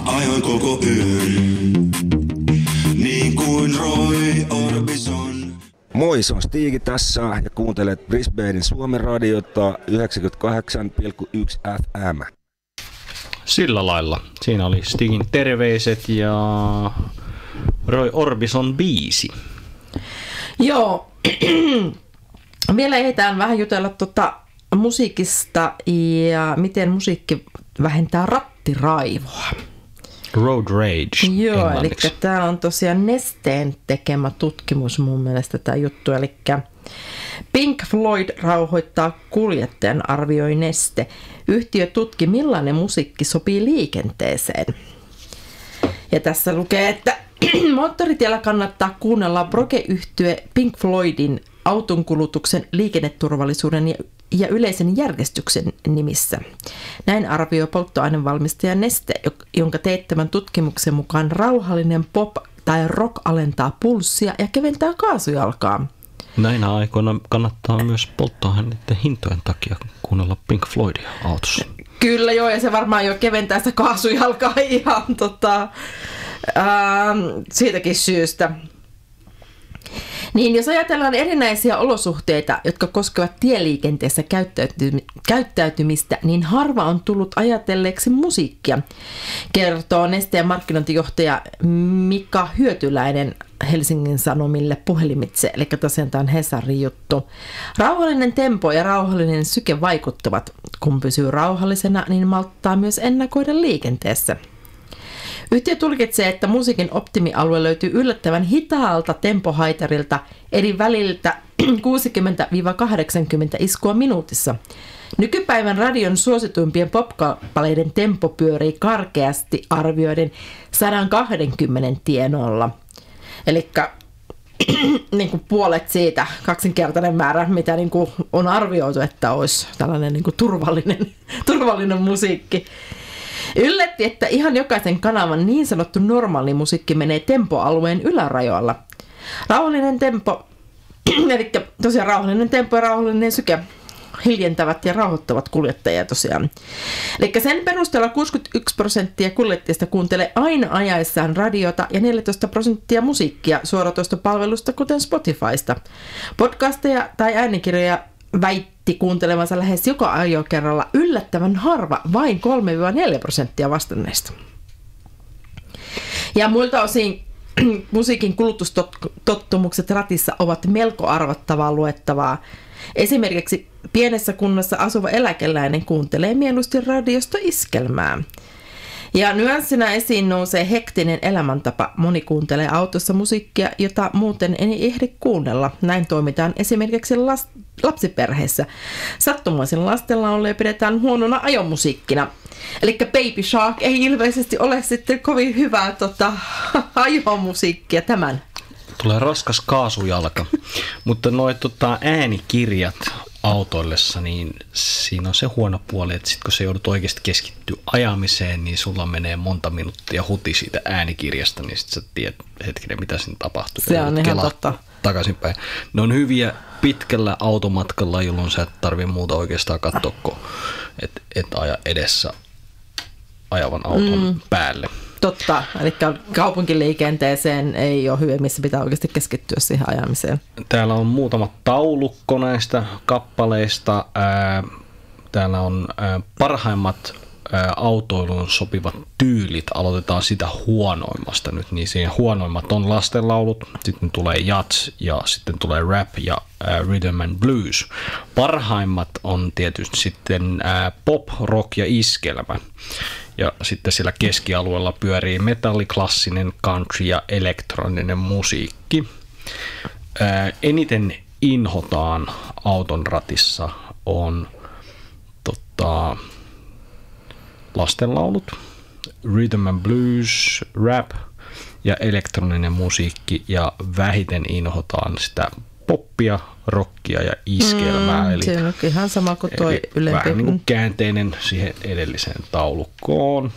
ajoin koko yön, niin kuin Roy Orbison. Moi, se on Stiigi tässä ja kuuntelet Brisbanein Suomen radiota 98,1 FM. Sillä lailla. Siinä oli Stigin terveiset ja Roy Orbison biisi. Joo, vielä ehditään vähän jutella musiikista ja miten musiikki vähentää rattiraivoa. Road Rage. Joo, eli tämä on tosiaan Nesteen tekemä tutkimus mun mielestä tämä juttu. Eli Pink Floyd rauhoittaa kuljettajan, arvioi Neste. Yhtiö tutki, millainen musiikki sopii liikenteeseen. Ja tässä lukee, että moottoritiellä kannattaa kuunnella Broge-yhtye Pink Floydin autonkulutuksen, liikenneturvallisuuden ja yleisen järjestyksen nimissä. Näin arvioi polttoainevalmistaja Neste, jonka teettämän tutkimuksen mukaan rauhallinen pop tai rock alentaa pulssia ja keventää kaasujalkaa. Näinä aikoina kannattaa myös polttoaineiden hintojen takia kuunnella Pink Floydia autossa. Kyllä joo, ja se varmaan jo keventää sitä kaasujalkaa ihan siitäkin syystä. Niin, jos ajatellaan erinäisiä olosuhteita, jotka koskevat tieliikenteessä käyttäytymistä, niin harva on tullut ajatelleeksi musiikkia, kertoo Nesteen markkinointijohtaja Mika Hyötyläinen Helsingin Sanomille puhelimitse, eli tosiaan tämä on Hesarin juttu. Rauhallinen tempo ja rauhallinen syke vaikuttavat. Kun pysyy rauhallisena, niin malttaa myös ennakoida liikenteessä. Yhtiö tulkitsee, että musiikin optimialue löytyy yllättävän hitaalta tempohaitarilta eri väliltä 60-80 iskua minuutissa. Nykypäivän radion suosituimpien pop-kappaleiden tempo pyörii karkeasti arvioiden 120 tienoilla. Eli niin kuin puolet siitä, kaksinkertainen määrä, mitä niin kuin on arvioitu, että olisi tällainen niin kuin turvallinen musiikki. Yllätti, että ihan jokaisen kanavan niin sanottu normaali musiikki menee tempoalueen ylärajoilla. Rauhallinen tempo, eli tosiaan rauhallinen tempo ja rauhallinen syke hiljentävät ja rauhoittavat kuljettajia tosiaan. Eli sen perusteella 61% kuljettajista kuuntelee aina ajaessaan radiota ja 14% musiikkia suoratoistopalvelusta, kuten Spotifysta. Podcasteja tai äänikirjoja väitti kuuntelevansa lähes joka ajokerralla yllättävän harva, vain 3-4% vastanneista. Ja muilta osin musiikin kulutustottumukset ratissa ovat melko arvattavaa luettavaa. Esimerkiksi pienessä kunnassa asuva eläkeläinen kuuntelee mieluusti radiosta iskelmää. Ja nyanssina esiin nousee hektinen elämäntapa. Moni kuuntelee autossa musiikkia, jota muuten ei ehdi kuunnella. Näin toimitaan esimerkiksi lapsiperheessä. Sattumoisin lastenlauluja pidetään huonona ajomusiikkiina. Eli Baby Shark ei ilmeisesti ole sitten kovin hyvää ajomusiikkia tämän. Tulee raskas kaasujalka, mutta äänikirjat autoillessa, niin siinä on se huono puoli, että sit kun sä joudut oikeasti keskittyä ajamiseen, niin sulla menee monta minuuttia huti siitä äänikirjasta, niin sit sä tiedät hetkinen, mitä siinä tapahtuu. Se on ihan totta. Takaisinpäin. Ne on hyviä pitkällä automatkalla, jolloin sä et tarvitse muuta oikeastaan katsoa, et aja edessä ajavan auton päälle. Totta, eli kaupunkiliikenteeseen ei ole hyvä, missä pitää oikeasti keskittyä siihen ajamiseen. Täällä on muutama taulukko näistä kappaleista. Täällä on parhaimmat autoiluun sopivat tyylit. Aloitetaan sitä huonoimmasta nyt. Niin siinä huonoimmat on lastenlaulut, sitten tulee jazz ja sitten tulee rap ja rhythm and blues. Parhaimmat on tietysti sitten pop, rock ja iskelmä. Ja sitten siellä keskialueella pyörii metalli, klassinen, country ja elektroninen musiikki. Eniten inhotaan auton ratissa on lastenlaulut, rhythm and blues, rap ja elektroninen musiikki. Ja vähiten inhotaan sitä poppia, rockia ja iskelmää. Eli, se on ihan sama kuin tuo ylempi. Vähän niin kuin käänteinen siihen edelliseen taulukkoon.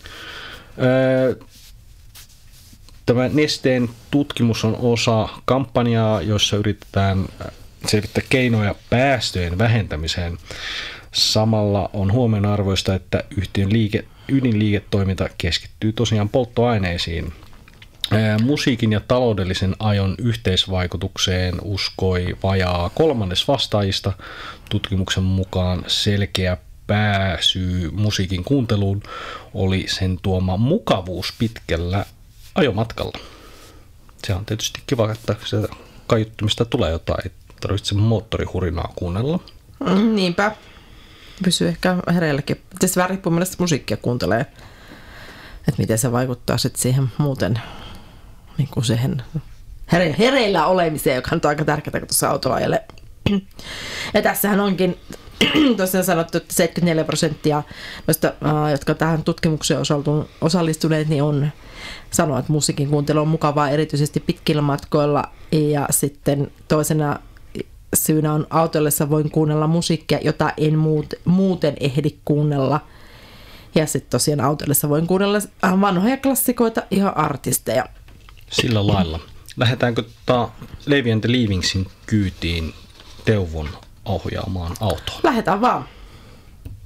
Tämä Nesteen tutkimus on osa kampanjaa, jossa yritetään selvittää keinoja päästöjen vähentämiseen. Samalla on huomionarvoista, että yhtiön ydinliiketoiminta keskittyy tosiaan polttoaineisiin. Musiikin ja taloudellisen ajon yhteisvaikutukseen uskoi vajaa kolmannes vastaajista. Tutkimuksen mukaan selkeä pääsyy musiikin kuunteluun oli sen tuoma mukavuus pitkällä ajomatkalla. Se on tietysti kiva, että se kaiuttimista tulee jotain, ei tarvitse moottorihurinaa kuunnella. Niinpä. Pysyy ehkä hereilläkin. Tässä vähän riippuu millaista musiikkia kuuntelee, että miten se vaikuttaa sitten siihen muuten niin kuin siihen hereillä olemiseen, joka on aika tärkeää, kun tuossa autolla ajelee. Ja tässähän onkin tosiaan sanottu, että 74% noista, jotka tähän tutkimukseen osallistuneet, niin on sanoo, että musiikin kuuntelu on mukavaa erityisesti pitkillä matkoilla. Ja sitten toisena syynä on autoillessa voin kuunnella musiikkia, jota en muuten ehdi kuunnella. Ja sitten tosiaan autoillessa voin kuunnella vanhoja klassikoita, ihan artisteja. Sillä lailla. Lähdetäänkö Levi and the Leavingsin kyytiin Teuvon ohjaamaan autoon? Lähdetään vaan.